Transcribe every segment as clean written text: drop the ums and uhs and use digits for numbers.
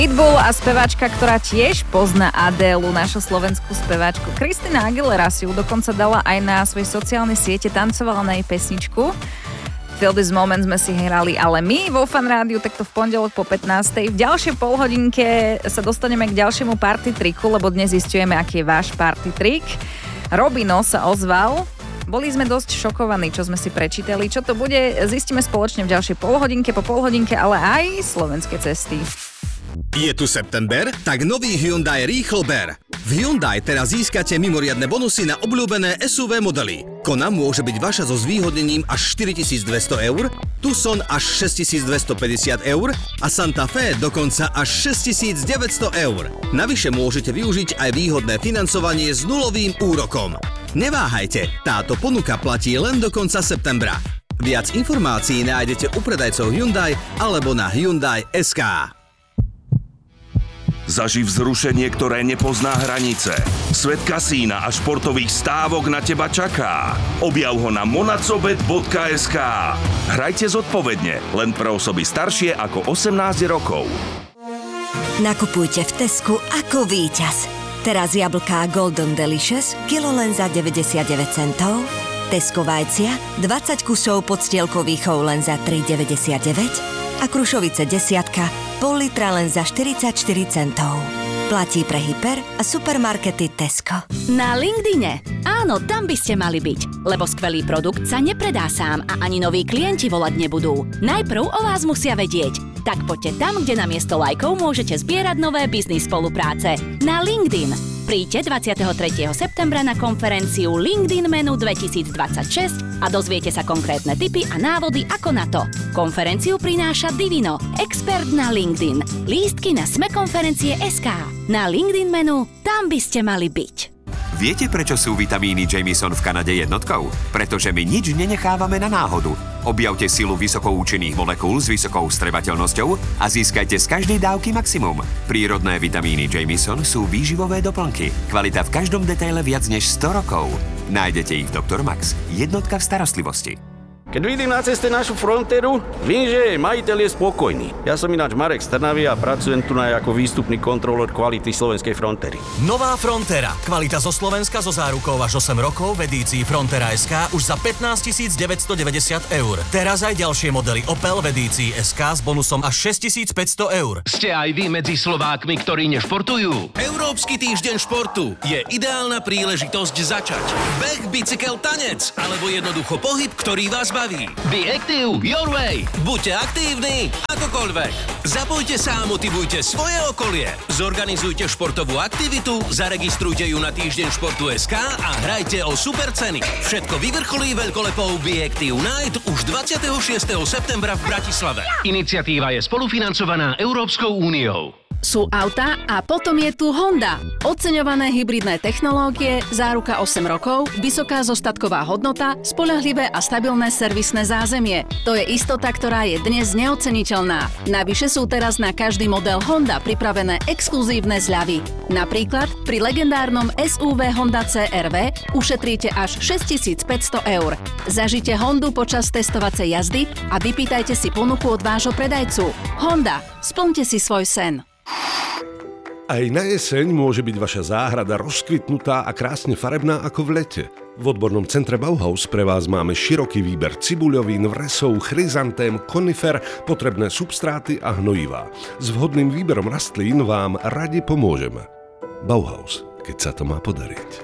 Pitbull a speváčka, ktorá tiež pozná Adélu, našu slovenskú speváčku. Christina Aguilera si ju dokonca dala aj na svojej sociálnej siete, tancovala na jej pesničku. Feel This Moment sme si hrali, ale my vo Fan Rádiu takto v pondelok po 15. V ďalšej polhodinke sa dostaneme k ďalšiemu party triku, lebo dnes zistujeme, aký je váš party trik. Robino sa ozval. Boli sme dosť šokovaní, čo sme si prečítali. Čo to bude, zistíme spoločne v ďalšej polhodinke, po polhodinke, ale aj slovenské cesty. Je tu september, tak nový Hyundai Rýchlober. V Hyundai teraz získate mimoriadne bonusy na obľúbené SUV modely. Kona môže byť vaša so zvýhodnením až 4200 eur, Tucson až 6250 eur a Santa Fe dokonca až 6900 eur. Navyše môžete využiť aj výhodné financovanie s nulovým úrokom. Neváhajte, táto ponuka platí len do konca septembra. Viac informácií nájdete u predajcov Hyundai alebo na Hyundai.sk. Zaživ vzrušenie, ktoré nepozná hranice. Svet kasína a športových stávok na teba čaká. Objav ho na monacobet.sk. Hrajte zodpovedne, len pre osoby staršie ako 18 rokov. Nakupujte v Tesku ako víťaz. Teraz jablká Golden Delicious, kilo len za 99 centov. Tesco vajcia, 20 kusov podstielkových len za 3,99 a krušovice desiatka, pol litra len za 44 centov. Platí pre hyper a supermarkety Tesco. Na LinkedIne. Áno, tam by ste mali byť, lebo skvelý produkt sa nepredá sám a ani noví klienti volať nebudú. Najprv o vás musia vedieť. Tak poďte tam, kde namiesto lajkov môžete zbierať nové biznis spolupráce. Na LinkedIn. Príďte 23. septembra na konferenciu LinkedIn Menu 2026 a dozviete sa konkrétne tipy a návody ako na to. Konferenciu prináša Divino, expert na LinkedIn. Lístky na smekonferencie.sk. Na LinkedIn Menu, tam by ste mali byť. Viete, prečo sú vitamíny Jamieson v Kanade jednotkou? Pretože my nič nenechávame na náhodu. Objavte silu vysokoučinných molekúl s vysokou vstrebateľnosťou a získajte z každej dávky maximum. Prírodné vitamíny Jamieson sú výživové doplnky. Kvalita v každom detaile viac než 100 rokov. Nájdete ich v Dr. Max, jednotka v starostlivosti. Keď vidím na ceste našu Fronteru, viem, že majiteľ je spokojný. Ja som ináč Marek z Trnavy a pracujem tu ako výstupný kontrolór kvality slovenskej Frontery. Nová Frontera. Kvalita zo Slovenska so zárukou až 8 rokov v edícii Frontera.sk už za 15 990 eur. Teraz aj ďalšie modely Opel v edícii SK s bonusom až 6500 eur. Ste aj vy medzi Slovákmi, ktorí nešportujú? Európsky týždeň športu je ideálna príležitosť začať. Beh, bicykel, tanec alebo jednoducho pohyb, ktorý vás baví. Be active your way. Buďte aktívni akokoľvek. Zapojte sa a motivujte svoje okolie. Zorganizujte športovú aktivitu, zaregistrujte ju na týždeň športu.sk a hrajte o super ceny. Všetko vyvrcholí veľkolepou Be Active Night už 26. septembra v Bratislave. Iniciatíva je spolufinancovaná Európskou úniou. Sú autá a potom je tu Honda. Oceňované hybridné technológie, záruka 8 rokov, vysoká zostatková hodnota, spoľahlivé a stabilné servisné zázemie. To je istota, ktorá je dnes neoceniteľná. Navyše sú teraz na každý model Honda pripravené exkluzívne zľavy. Napríklad pri legendárnom SUV Honda CR-V ušetríte až 6500 eur. Zažite Hondu počas testovacej jazdy a vypýtajte si ponuku od vášho predajcu. Honda, splňte si svoj sen. Aj na jeseň môže byť vaša záhrada rozkvitnutá a krásne farebná ako v lete. V odbornom centre Bauhaus pre vás máme široký výber cibuľovín, vresov, chryzantém, konifer, potrebné substráty a hnojivá. S vhodným výberom rastlín vám radi pomôžeme. Bauhaus, keď sa to má podariť.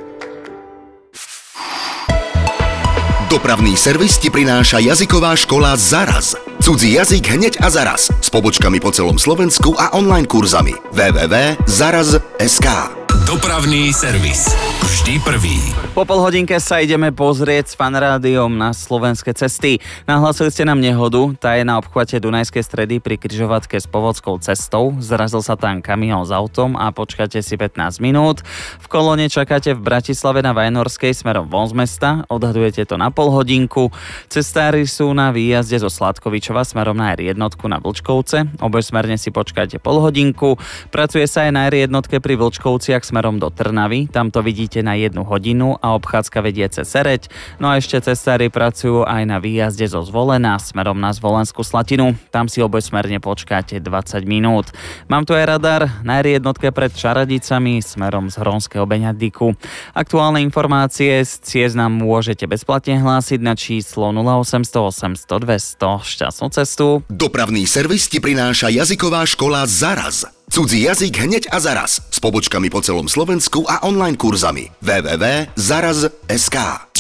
Dopravný servis ti prináša jazyková škola Zaraz. Cudzí jazyk hneď a zaraz. S pobočkami po celom Slovensku a online kurzami. www.zaraz.sk. Dopravný servis. Vždy prvý. Po polhodinke sa ideme pozrieť s Fan Rádiom na slovenské cesty. Nahlásili ste nám nehodu, tá je na obchvate Dunajskej stredy pri križovatke s Povodskou cestou. Zrazil sa tam kamión s autom a počkáte si 15 minút. V kolóne čakáte v Bratislave na Vajnorskej smerom von z mesta. Odhadujete to na polhodinku. Cestári sú na výjazde zo Sladkovičova smerom na R1 na Vlčkovce. Obožsmerne si počkáte polhodinku. Pracuje sa aj na R1 pri Vlčkovciach smerom smerom do Trnavy, tam to vidíte na 1 hodinu a obchádzka vedie cez Sereď. No a ešte cestári pracujú aj na výjazde zo Zvolena smerom na Zvolenskú Slatinu, tam si obojsmerne počkáte 20 minút. Mám tu aj radar na R1 pred Čaradicami smerom z Hronského Beňadiku. Aktuálne informácie z ciest nám môžete bezplatne hlásiť na číslo 0800 800 200. Šťastnú cestu. Dopravný servis ti prináša jazyková škola Zaraz. Cudzí jazyk hneď a zaraz. S pobočkami po celom Slovensku a online kurzami. www.zaraz.sk